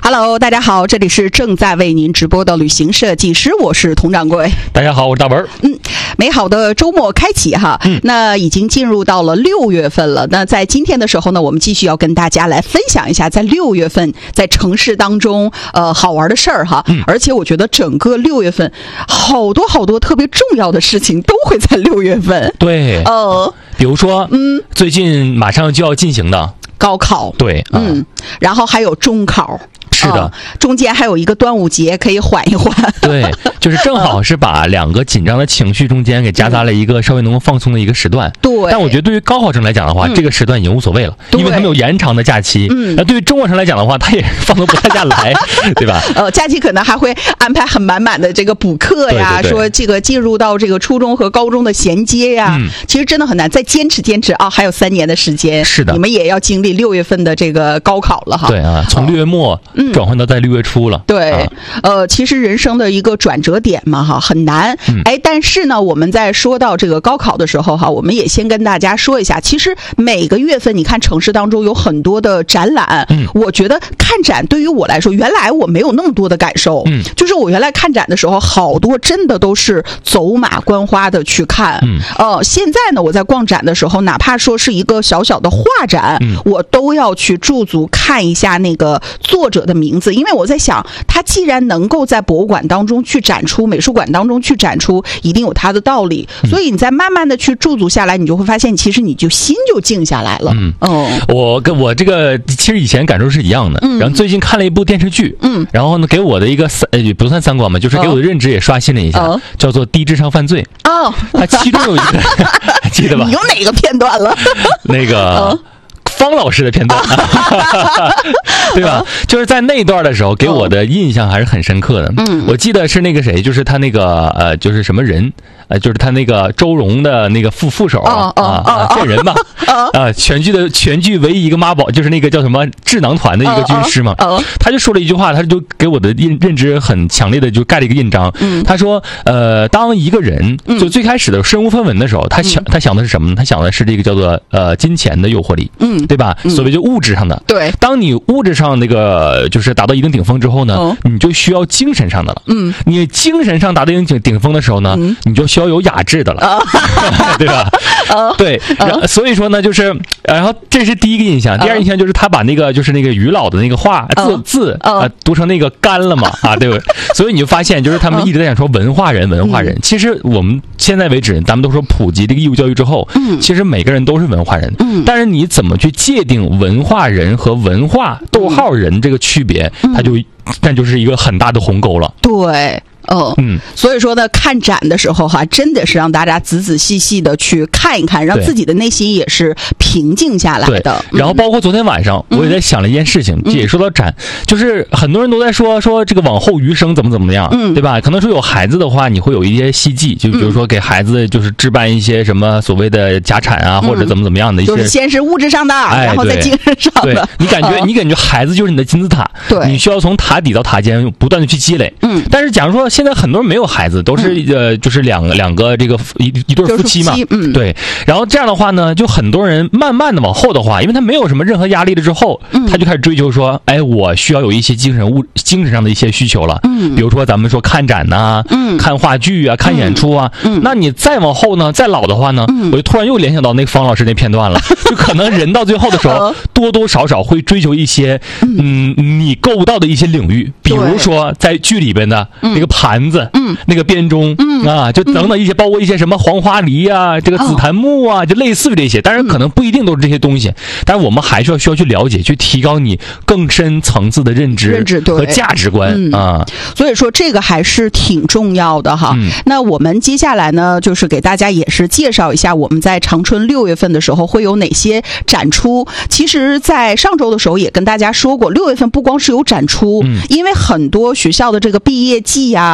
Hello， 大家好，这里是正在为您直播的旅行设计师，我是佟掌柜。 大家好，我是大文。 美好的周末开启哈。那已经进入到了6月份了。那在今天的时候呢，我们继续要跟大家来分享一下在6月份在城市当中好玩的事儿哈。而且我觉得整个6月份好多特别重要的事情都会在6月份。 对，比如说最近马上就要进行的高考， 对， 然后还有中考。 是的， 中间还有一个端午节可以缓一缓。 对，就是正好是把两个紧张的情绪中间给夹杂了一个稍微能够放松的一个时段。 对， 但我觉得对于高考生来讲的话，这个时段已经无所谓了，因为他们有延长的假期。那对于中考生来讲的话，他也放松不太下来，对吧？ 假期可能还会安排很满满的这个补课呀， 对， 说这个进入到这个初中和高中的衔接呀，其实真的很难，再坚持啊，还有3年的时间。 是的， 你们也要经历6月份的这个高考了哈。 对啊，从6月末转换到在6月初了。 对，其实人生的一个转折点嘛哈，很难。但是呢，我们在说到这个高考的时候哈，我们也先跟大家说一下，其实每个月份你看城市当中有很多的展览。我觉得看展对于我来说，原来我没有那么多的感受。就是我原来看展的时候，好多真的都是走马观花的去看。现在呢，我在逛展的时候，哪怕说是一个小小的画展，我都要去驻足看一下那个作者的名字，因为我在想，他既然能够在博物馆当中去展出，美术馆当中去展出，一定有他的道理。所以你再慢慢的去驻足下来，你就会发现，其实你就心就静下来了。 我这个其实以前感受是一样的。然后最近看了一部电视剧，然后呢给我的一个不算三观嘛，就是给我的认知也刷新了一下，叫做《低智商犯罪》。它其中有一个记得吧？ 你有哪个片段了？ 那个方老师的片段，对吧？就是在那一段的时候，给我的印象还是很深刻的。我记得是那个谁，就是他那个就是什么人，就是他那个周荣的那个副手骗人吧，全剧唯一一个妈宝，就是那个叫什么智囊团的一个军师嘛。他就说了一句话，他就给我的认知很强烈的就盖了一个印章。他说，当一个人就最开始的身无分文的时候，他想的是什么呢？他想的是这个叫做金钱的诱惑力。对吧？所谓就物质上的。对，当你物质上那个就是达到一定顶峰之后呢，你就需要精神上的了。你精神上达到一定顶峰的时候呢，你就需要有雅致的了，对吧？对，所以说呢，就是然后这是第一个印象，第二印象就是他把那个就是那个于老的那个话字读成那个干了嘛，对不对？所以你就发现，就是他们一直在讲说文化人。其实我们现在为止，咱们都说普及这个义务教育之后，其实每个人都是文化人。但是你怎么去界定文化人和文化人这个区别，那就是一个很大的鸿沟了。对。所以说呢，看展的时候哈，真的是让大家仔仔细细的去看一看，让自己的内心也是平静下来的。然后包括昨天晚上，我也在想了一件事情，也说到展，就是很多人都在说这个往后余生怎么样，对吧？可能说有孩子的话，你会有一些希冀，就比如说给孩子就是置办一些什么所谓的家产啊，或者怎么样的一些，就是先是物质上的，然后再精神上的。对，你感觉孩子就是你的金字塔，对，你需要从塔底到塔尖不断的去积累。但是假如说现在很多人没有孩子，都是就是两个这个一对夫妻嘛，对。然后这样的话呢，就很多人慢慢的往后的话，因为他没有什么任何压力了之后，他就开始追求说，我需要有一些精神上的一些需求了。比如说咱们说看展呐，看话剧啊，看演出啊。那你再往后呢，再老的话呢，我就突然又联想到那个方老师那片段了，就可能人到最后的时候，多多少少会追求一些你够不到的一些领域，比如说在剧里边的那个盘子。那个编钟就等等一些，包括一些什么黄花梨啊，这个紫檀木啊，就类似于这些。当然可能不一定都是这些东西，但是我们还是需要去了解，去提高你更深层次的认知和价值观所以说这个还是挺重要的哈。那我们接下来呢，就是给大家也是介绍一下我们在长春6月份的时候会有哪些展出。其实在上周的时候也跟大家说过，6月份不光是有展出，因为很多学校的这个毕业季呀，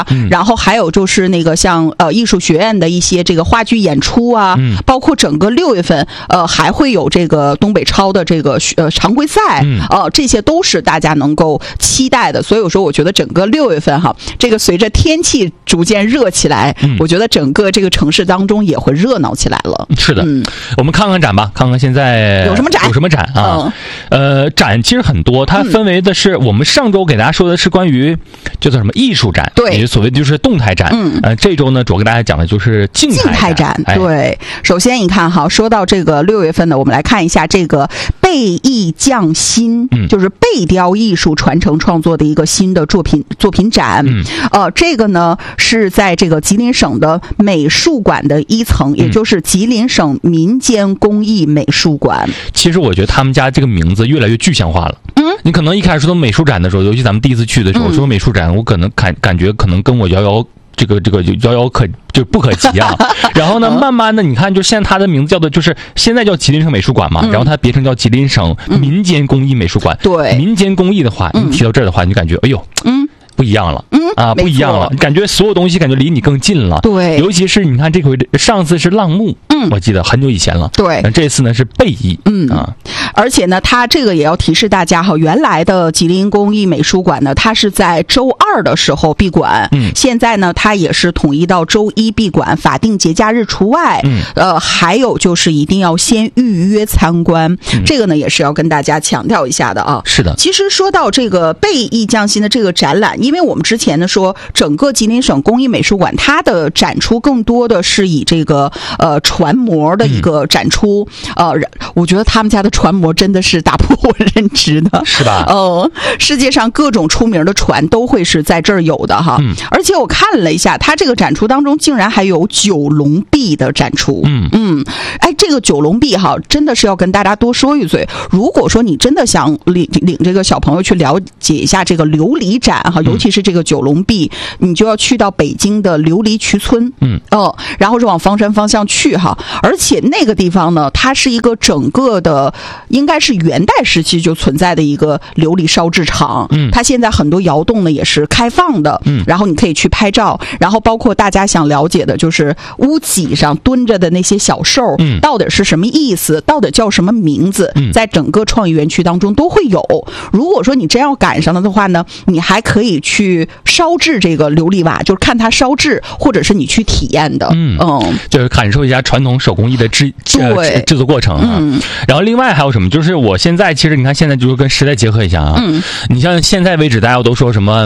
啊，然后还有就是那个像艺术学院的一些这个话剧演出啊，包括整个6月份还会有这个东北超的这个常规赛，这些都是大家能够期待的。所以说我觉得整个6月份哈，这个随着天气逐渐热起来，我觉得整个这个城市当中也会热闹起来了。 是的，我们看看展吧，看看现在有什么展啊？展其实很多，它分为的是我们上周给大家说的是关于叫做什么艺术展， 对， 也所谓就是动态展。这周呢主要给大家讲的就是静态展。 对，首先你看哈，说到这个6月份呢，我们来看一下这个贝艺匠心，就是贝雕艺术传承创作的一个新的作品展。这个呢是在这个吉林省的美术馆的1层，也就是吉林省民间工艺美术馆。 其实我觉得他们家这个名字越来越具象化了。你可能一开始说美术展的时候，尤其咱们第一次去的时候，说美术展，我可能感觉可能跟我遥遥不可及啊。然后呢，慢慢的你看，就现在它的名字叫的就是现在叫吉林省美术馆嘛，然后它别称叫吉林省民间工艺美术馆。 对， 民间工艺的话，你提到这儿的话，你就感觉哎呦，不一样了，不一样了，感觉所有东西感觉离你更近了。 对， 尤其是你看这回上次是浪木，我记得很久以前了。 对， 这次呢是贝艺， 而且呢，它这个也要提示大家哈，原来的吉林工艺美术馆呢，它是在周2的时候闭馆，现在呢，它也是统一到周1闭馆，法定节假日除外。还有就是一定要先预约参观，这个呢也是要跟大家强调一下的啊。 是的， 其实说到这个贝艺匠心的这个展览，因为我们之前呢说整个吉林省工艺美术馆，它的展出更多的是以这个船模的一个展出。我觉得他们家的船模真的是打破我认知的， 是吧？ 世界上各种出名的船都会是在这儿有的哈。而且我看了一下，它这个展出当中竟然还有九龙壁的展出。这个九龙壁哈，真的是要跟大家多说一嘴。如果说你真的想领这个小朋友去了解一下这个琉璃展哈，尤其是这个九龙壁，你就要去到北京的琉璃渠村。然后是往房山方向去哈。而且那个地方呢，它是一个整个的应该是元代时期就存在的一个琉璃烧制厂。它现在很多窑洞呢也是开放的。然后你可以去拍照，然后包括大家想了解的就是屋脊上蹲着的那些小兽，到底是什么意思，到底叫什么名字，在整个创意园区当中都会有。如果说你真要赶上了的话呢，你还可以去烧制这个琉璃瓦，就是看它烧制，或者是你去体验的。 就是感受一下传统手工艺的制作过程啊。然后另外还有什么，就是我现在其实你看现在就是跟时代结合一下啊。你像现在为止大家都说什么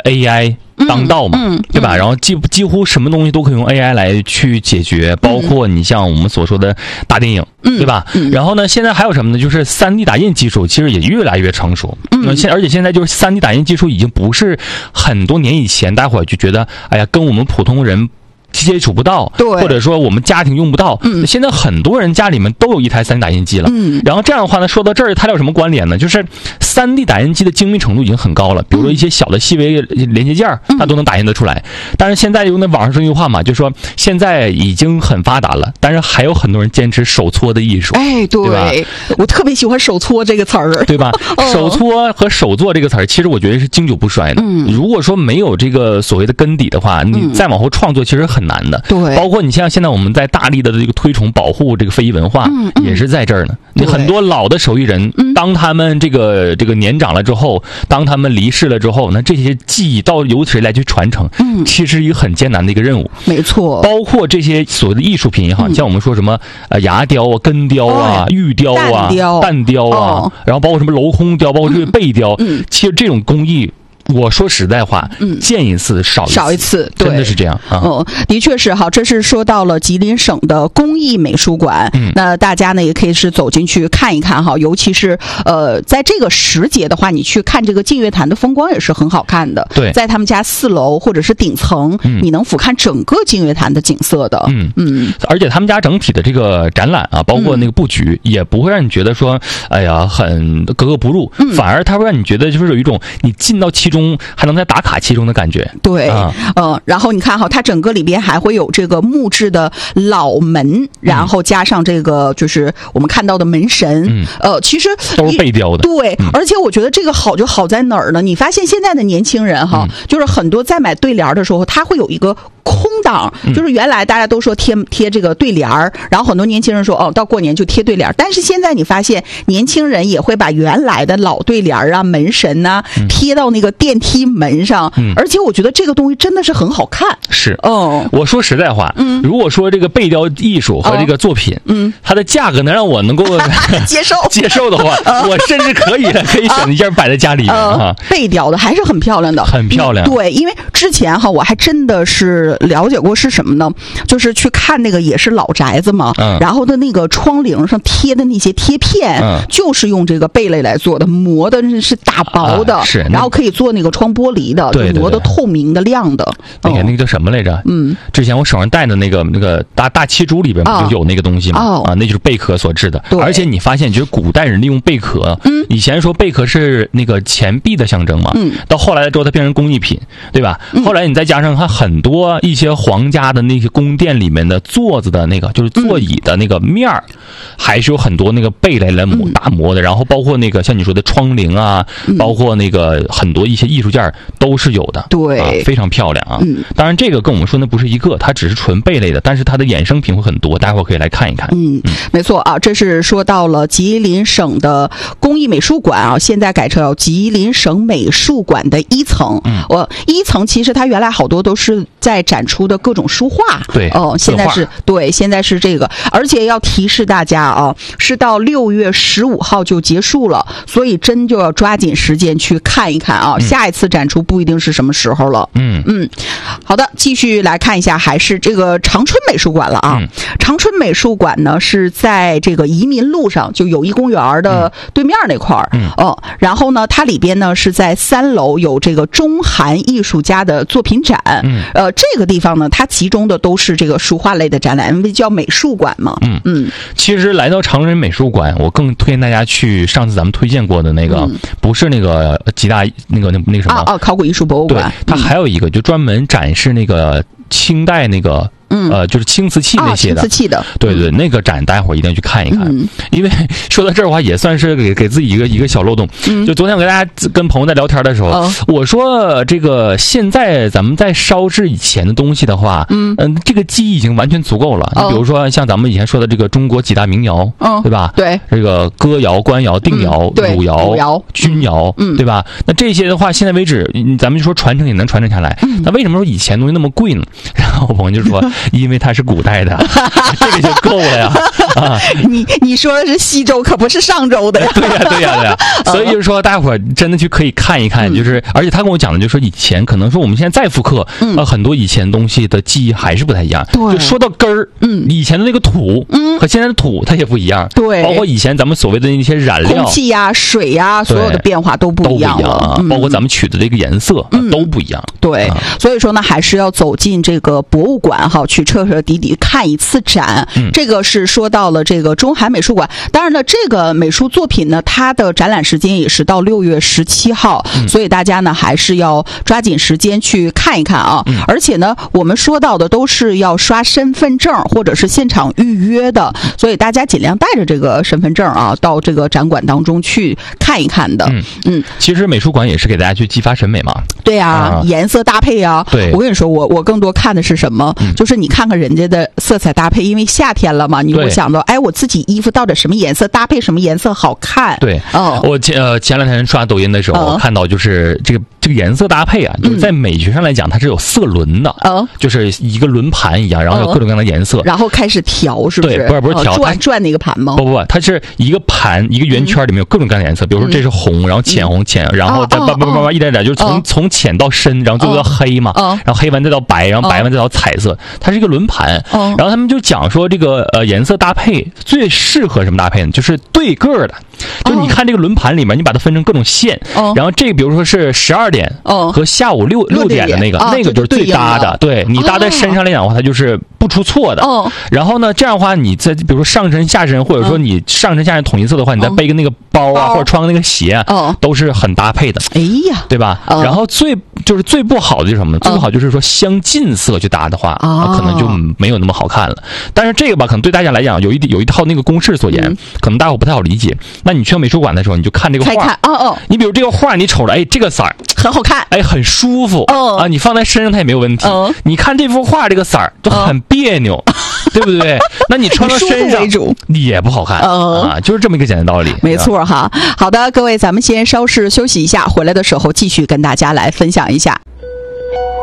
AI当道嘛，对吧？然后几乎什么东西都可以用 AI 来去解决，包括你像我们所说的大电影，对吧？然后呢，现在还有什么呢？就是 3D 打印技术其实也越来越成熟。而且现在就是 3D 打印技术已经不是很多年以前大伙儿就觉得，哎呀，跟我们普通人接触不到，或者说我们家庭用不到。现在很多人家里面都有一台 3D 打印机了。然后这样的话呢，说到这儿，它有什么关联呢？就是 3D 打印机的精密程度已经很高了，比如说一些小的细微连接件它都能打印得出来。但是现在用那网上说一句话嘛，就说现在已经很发达了，但是还有很多人坚持手搓的艺术。对吧？ 我特别喜欢手搓这个词儿， 对吧？手搓和手做这个词儿，其实我觉得是经久不衰的。如果说没有这个所谓的根底的话，你再往后创作其实很难的。 对， 包括你像现在我们在大力的这个推崇保护这个非遗文化，也是在这儿呢。你很多老的手艺人，当他们这个年长了之后，当他们离世了之后，那这些技艺到由谁来去传承，其实是一个很艰难的一个任务。 没错， 包括这些所谓的艺术品哈，像我们说什么牙雕啊、根雕啊、玉雕啊、蛋雕啊，然后包括什么镂空雕，包括这个贝雕，其实这种工艺，我说实在话，见一次少一次，真的是这样啊。 的确是哈，这是说到了吉林省的工艺美术馆。那大家呢也可以是走进去看一看哈，尤其是在这个时节的话，你去看这个净月潭的风光也是很好看的。 对， 在他们家4楼或者是顶层，你能俯瞰整个净月潭的景色的。 而且他们家整体的这个展览啊，包括那个布局，也不会让你觉得说，哎呀，很格格不入，反而它会让你觉得就是有一种你进到其中中，还能在打卡其中的感觉。 对，然后你看哈，它整个里边还会有这个木质的老门，然后加上这个就是我们看到的门神，其实都是背雕的。 对，而且我觉得这个好就好在哪儿呢？你发现现在的年轻人哈，就是很多在买对联的时候，他会有一个空档，就是原来大家都说贴这个对联儿，然后很多年轻人说到过年就贴对联儿，但是现在你发现年轻人也会把原来的老对联儿啊、门神呐贴到那个电梯门上，而且我觉得这个东西真的是很好看。 是，我说实在话，如果说这个背雕艺术和这个作品，它的价格能让我能够接受的话，我甚至可以选一件摆在家里面背雕的还是很漂亮的， 很漂亮。 对，因为之前哈我还真的是了解过是什么呢？就是去看那个也是老宅子嘛，然后的那个窗棂上贴的那些贴片，就是用这个贝类来做的，磨的是大薄的， 是， 然后可以做那个窗玻璃的， 对， 磨的透明的亮的。 那个叫什么来着？之前我手上戴的那个大漆珠里边不就有那个东西吗？那就是贝壳所制的。而且你发现，就是古代人利用贝壳，以前说贝壳是那个钱币的象征嘛，到后来之后它变成工艺品，对吧？后来你再加上它很多一些皇家的那些宫殿里面的座子的那个就是座椅的那个面儿，还是有很多那个贝类来打磨的，然后包括那个像你说的窗棂啊，包括那个很多一些艺术件都是有的， 对， 非常漂亮啊。当然这个跟我们说的不是一个，它只是纯贝类的，但是它的衍生品会很多，待会儿可以来看一看。 没错啊，这是说到了吉林省的工艺美术馆啊，现在改成吉林省美术馆的1层。1层其实它原来好多都是在展出的各种书画， 对， 现在是这个，而且要提示大家啊，是到6月15号就结束了，所以真就要抓紧时间去看一看啊，下一次展出不一定是什么时候了。好的，继续来看一下，还是这个长春美术馆了啊。长春美术馆呢是在这个移民路上，就友谊公园的对面那块儿。然后呢，它里边呢是在3楼有这个中韩艺术家的作品展。这个地方呢，它集中的都是这个书画类的展览，因为叫美术馆嘛。 其实来到长春美术馆，我更推荐大家去上次咱们推荐过的那个，不是那个吉大那个什么考古艺术博物馆， 它还有一个就专门展示那个清代那个。就是青瓷器那些的， 青瓷器的， 对，那个展大家伙儿一定要去看一看。因为说到这儿的话，也算是给自己一个小漏洞。就昨天我跟大家跟朋友在聊天的时候，我说这个现在咱们在烧制以前的东西的话，这个记忆已经完全足够了。你比如说像咱们以前说的这个中国几大名窑，对吧？ 对， 这个歌窑、官窑、定窑、汝窑、钧窑，对吧？那这些的话，现在为止，咱们就说传承也能传承下来。那为什么说以前东西那么贵呢？然后我朋友就说。因为它是古代的，这个就够了呀！ 你说的是西周，可不是上周的呀。 对呀。所以就是说，大家伙真的去可以看一看，就是而且他跟我讲的，就是说以前可能说我们现在再复刻，很多以前东西的记忆还是不太一样。 对， 就说到根儿，以前的那个土，和现在的土它也不一样。 对， 包括以前咱们所谓的那些染料、 空气呀、水呀，所有的变化都不一样了。 包括咱们取的这个颜色都不一样。 对，所以说呢，还是要走进这个博物馆哈，去彻彻底底看一次展。这个是说到了这个中韩美术馆。当然了，这个美术作品呢，它的展览时间也是到6月17号，所以大家呢还是要抓紧时间去看一看啊。而且呢，我们说到的都是要刷身份证或者是现场预约的，所以大家尽量带着这个身份证啊，到这个展馆当中去看一看的。 其实美术馆也是给大家去激发审美嘛。 对啊，颜色搭配啊。 对， 我跟你说，我更多看的是什么？就是你看看人家的色彩搭配，因为夏天了嘛，你会想到，哎，我自己衣服到底什么颜色搭配什么颜色好看？ 对，我前两天刷抖音的时候，我看到就是这个颜色搭配啊，就是在美学上来讲，它是有色轮的，就是一个轮盘一样，然后有各种各样的颜色， 然后开始调，是不是？ 对，不是调， 转那个盘吗？ 不，它是一个盘，一个圆圈里面有各种各样的颜色，比如说这是红，然后浅红浅，然后再慢慢一点点，就是从浅到深，然后最后到黑嘛，然后黑完再到白，然后白完再到彩色，它是一个轮盘。然后他们就讲说这个颜色搭配最适合什么搭配呢？就是对个的，就是你看这个轮盘里面，你把它分成各种线，然后这个比如说是12点和下午6点的那个就是最搭的。对，你搭在身上来讲的话，它就是不出错的。 哦， 然后呢，这样的话，你在比如说上身下身，或者说你上身下身统一色的话，你再背个那个包啊，或者穿个那个鞋，都是很搭配的。 哎呀， 对吧？然后最不好的就是什么呢？最不好就是说相近色去搭的话，可能就没有那么好看了。但是这个吧，可能对大家来讲有一套那个公式所言，可能大伙不太好理解。那你去美术馆的时候，你就看这个画。你比如这个画，你瞅着，哎，这个色儿很好看， 哎，很舒服，啊，你放在身上它也没有问题。你看这幅画这个色儿就很别扭，对不对？那你穿到身上也不好看啊，就是这么一个简单道理。 没错哈。好的，各位，咱们先稍事休息一下，回来的时候继续跟大家来分享一下。